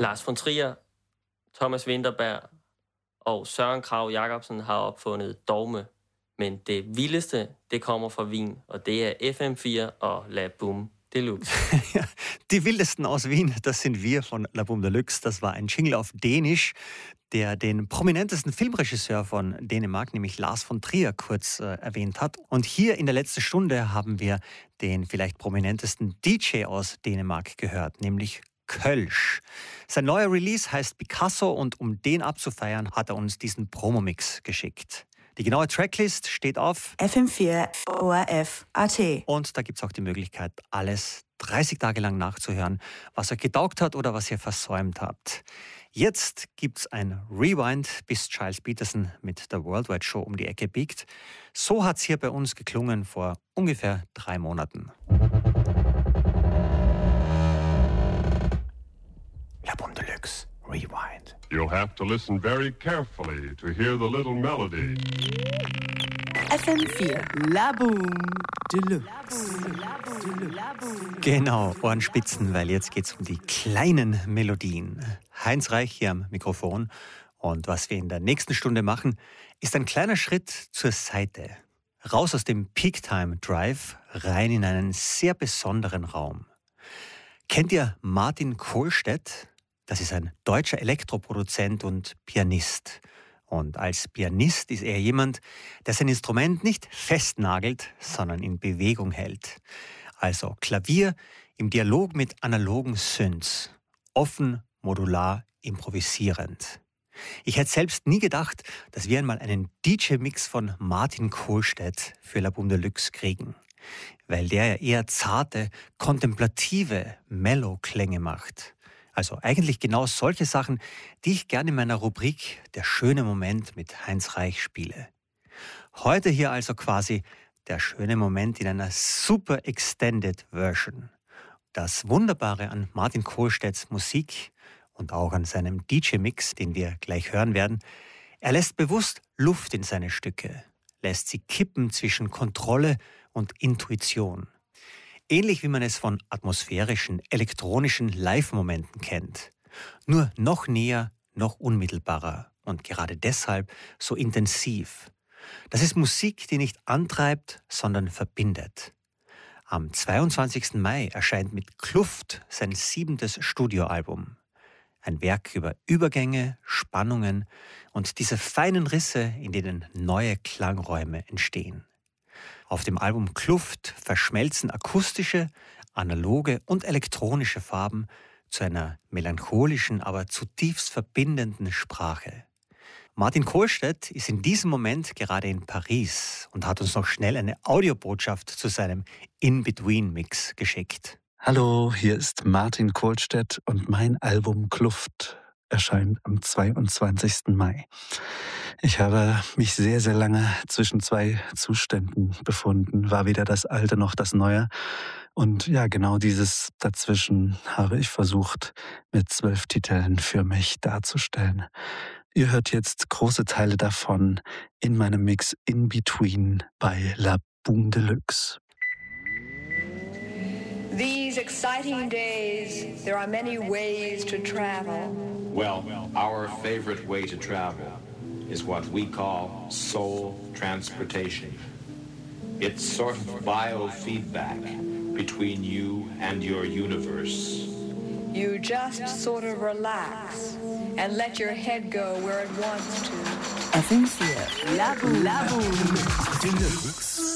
Lars von Trier, Thomas Vinterberg og Søren Kragh Jacobsen har opfundet Dogme. Men det vildeste, det kommer fra Wien, og det er FM4 og La Boom Deluxe. Ja, die wildesten aus Wien, das sind wir von La Boom Deluxe. Das war ein Jingle auf Dänisch, der den prominentesten Filmregisseur von Dänemark, nämlich Lars von Trier, kurz erwähnt hat. Und hier in der letzten Stunde haben wir den vielleicht prominentesten DJ aus Dänemark gehört, nämlich Kölsch. Sein neuer Release heißt Picasso und um den abzufeiern, hat er uns diesen Promomix geschickt. Die genaue Tracklist steht auf FM4 ORF.at. Und da gibt es auch die Möglichkeit, alles 30 Tage lang nachzuhören, was euch getaugt hat oder was ihr versäumt habt. Jetzt gibt's ein Rewind, bis Giles Peterson mit der Worldwide Show um die Ecke biegt. So hat's hier bei uns geklungen vor ungefähr 3 Monaten. La Boom Deluxe Rewind. You'll have to listen very carefully to hear the little melody. FM4 La Boom Deluxe. Genau, Ohrenspitzen, weil jetzt geht's um die kleinen Melodien. Heinz Reich hier am Mikrofon. Und was wir in der nächsten Stunde machen, ist ein kleiner Schritt zur Seite. Raus aus dem Peak Time Drive, rein in einen sehr besonderen Raum. Kennt ihr Martin Kohlstedt? Das ist ein deutscher Elektroproduzent und Pianist. Und als Pianist ist er jemand, der sein Instrument nicht festnagelt, sondern in Bewegung hält. Also Klavier im Dialog mit analogen Synths. Offen, modular, improvisierend. Ich hätte selbst nie gedacht, dass wir einmal einen DJ-Mix von Martin Kohlstedt für La Boom Deluxe kriegen. Weil der ja eher zarte, kontemplative Mellow-Klänge macht. Also eigentlich genau solche Sachen, die ich gerne in meiner Rubrik Der schöne Moment mit Heinz Reich spiele. Heute hier also quasi der schöne Moment in einer super extended Version. Das Wunderbare an Martin Kohlstedts Musik und auch an seinem DJ-Mix, den wir gleich hören werden, er lässt bewusst Luft in seine Stücke, lässt sie kippen zwischen Kontrolle und Intuition. Ähnlich wie man es von atmosphärischen, elektronischen Live-Momenten kennt. Nur noch näher, noch unmittelbarer und gerade deshalb so intensiv. Das ist Musik, die nicht antreibt, sondern verbindet. Am 22. Mai erscheint mit Kluft sein 7. Studioalbum. Ein Werk über Übergänge, Spannungen und diese feinen Risse, in denen neue Klangräume entstehen. Auf dem Album Kluft verschmelzen akustische, analoge und elektronische Farben zu einer melancholischen, aber zutiefst verbindenden Sprache. Martin Kohlstedt ist in diesem Moment gerade in Paris und hat uns noch schnell eine Audiobotschaft zu seinem In-Between-Mix geschickt. Hallo, hier ist Martin Kohlstedt und mein Album Kluft erscheint am 22. Mai. Ich habe mich sehr, sehr lange zwischen 2 Zuständen befunden. War weder das Alte noch das Neue. Und ja, genau dieses Dazwischen habe ich versucht, mit 12 Titeln für mich darzustellen. Ihr hört jetzt große Teile davon in meinem Mix In Between bei La Boom Deluxe. These exciting days, there are many ways to travel. Well, our favorite way to travel is what we call soul transportation. It's sort of biofeedback between you and your universe. You just sort of relax and let your head go where it wants to. FM4 La Boom Deluxe.